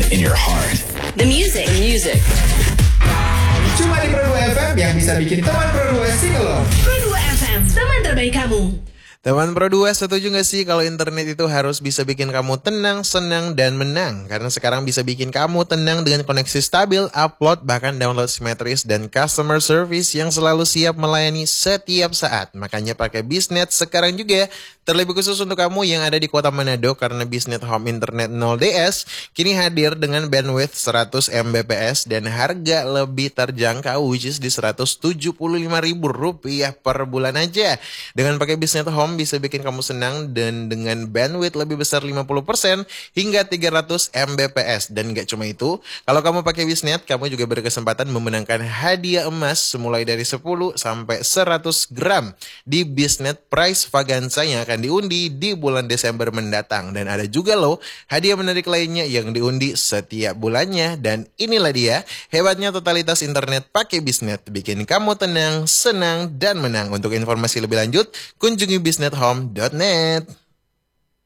in your heart. The music. Cuma di Pro 2 FM yang bisa bikin teman Pro 2 singelong. Pro 2 FM, teman terbaik kamu. Teman Pro 2, setuju gak sih kalau internet itu harus bisa bikin kamu tenang, senang, dan menang? Karena sekarang bisa bikin kamu tenang dengan koneksi stabil, upload, bahkan download simetris, dan customer service yang selalu siap melayani setiap saat. Makanya pakai Biznet sekarang juga. Terlebih khusus untuk kamu yang ada di kota Manado, karena Biznet Home Internet 0DS kini hadir dengan bandwidth 100 Mbps dan harga lebih terjangkau, which is di Rp175.000 per bulan aja. Dengan pakai Biznet Home bisa bikin kamu senang dan dengan bandwidth lebih besar 50% hingga 300 Mbps. Dan gak cuma itu, kalau kamu pakai Biznet, kamu juga berkesempatan memenangkan hadiah emas semulai dari 10 sampai 100 gram di Biznet Prize Vaganza yang akan diundi di bulan Desember mendatang. Dan ada juga loh hadiah menarik lainnya yang diundi setiap bulannya. Dan inilah dia hebatnya totalitas internet pakai Biznet, bikin kamu tenang, senang, dan menang. Untuk informasi lebih lanjut kunjungi biznethome.net.